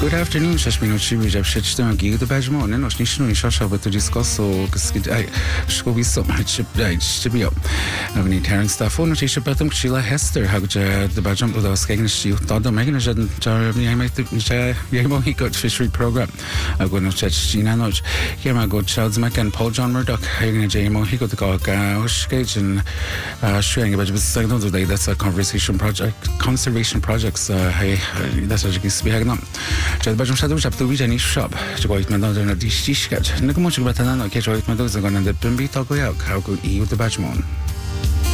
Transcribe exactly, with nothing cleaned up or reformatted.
Good afternoon, Shashmino Chibi, Jab Shitchton, Gig the Bajmon, and Oshnishan, Shasha, but to discuss so Scooby so much to be up. I need Terence Staffon, Tisha Batum, Sheila Hester, how the Bajam with us getting she thought the Megan Jeremy, I might Yamo he got fishery program. I'm going to chat Gina Notch. Here I go, Charles Mack and Paul John Murdoch, Hagen and J M O, he got the call, Skage and sharing about the day. That's a conversation project, conservation projects. Hey, that's what you can speak on. Jad bajum shadu shab tu bijani shab. Jagoit madon na dish dish kaj. Nagmo chuk batana na ke jagoit madon zagan na de bimbi tagoyak. How go iu de bajmon.